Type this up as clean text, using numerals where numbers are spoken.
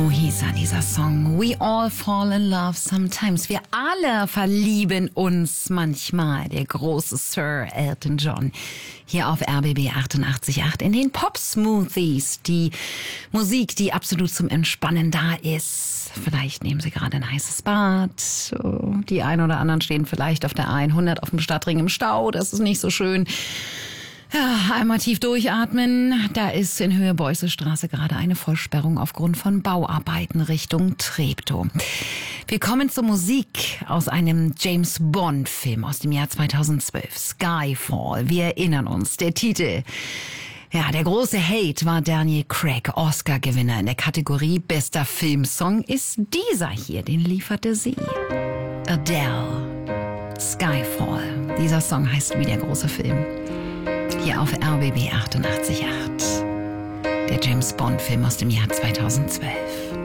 So hieß er, dieser Song. We all fall in love sometimes. Wir alle verlieben uns manchmal. Der große Sir Elton John. Hier auf RBB 88.8 in den Pop-Smoothies. Die Musik, die absolut zum Entspannen da ist. Vielleicht nehmen Sie gerade ein heißes Bad. Die ein oder anderen stehen vielleicht auf der 100 auf dem Stadtring im Stau. Das ist nicht so schön. Ja, einmal tief durchatmen. Da ist in Höhe Beußestraße gerade eine Vollsperrung aufgrund von Bauarbeiten Richtung Treptow. Wir kommen zur Musik aus einem James-Bond-Film aus dem Jahr 2012, Skyfall. Wir erinnern uns, der Titel. Ja, der große Hate war Daniel Craig, Oscar-Gewinner in der Kategorie Bester Filmsong ist dieser hier, den lieferte sie. Adele, Skyfall. Dieser Song heißt wie der große Film. Hier auf RBB 88.8. Der James-Bond-Film aus dem Jahr 2012.